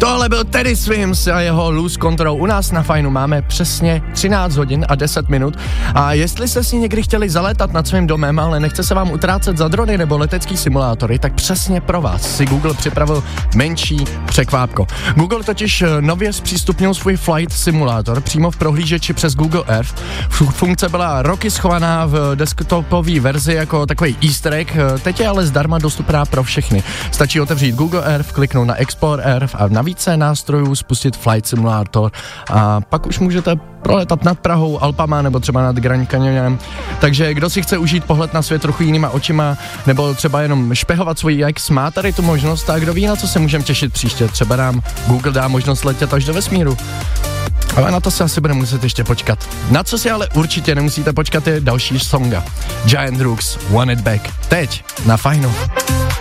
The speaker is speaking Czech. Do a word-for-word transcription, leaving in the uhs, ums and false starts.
Tohle byl Teddy Swims a jeho Lose Control. U nás na Fajnu máme přesně třináct hodin a deset minut a jestli jste si někdy chtěli zalétat nad svým domem, ale nechce se vám utrácet za drony nebo letecký simulátory, tak přesně pro vás si Google připravil menší překvápko. Google totiž nově zpřístupnil svůj Flight Simulator přímo v prohlížeči přes Google Earth. Funkce byla roky schovaná v desktopové verzi jako takový easter egg, teď je ale zdarma dostupná pro všechny. Stačí otevřít Google Earth, kliknout na Explore Earth a na více nástrojů spustit Flight Simulator a pak už můžete proletat nad Prahou, Alpama nebo třeba nad Grand Canyonem. Takže kdo si chce užít pohled na svět trochu jinýma očima nebo třeba jenom špehovat svůj ex, má tady tu možnost a kdo ví, na co se můžeme těšit příště. Třeba nám Google dá možnost letět až do vesmíru. Ale na to se asi bude muset ještě počkat. Na co si ale určitě nemusíte počkat je další songa. Giant Rooks, Want It Back. Teď na Fajnu.